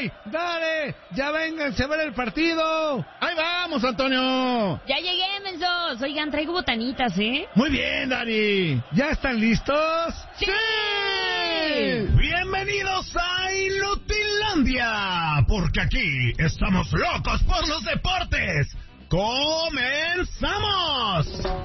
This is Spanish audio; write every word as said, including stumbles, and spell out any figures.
¡Ey! ¡Dale! ¡Ya vénganse a ver el partido! ¡Ahí vamos, Antonio! Ya llegué, mensos. Oigan, traigo botanitas, ¿eh? Muy bien, Dani. ¿Ya están listos? ¡Sí! Bienvenidos a Inutilandia, porque aquí estamos locos por los deportes. ¡Comenzamos!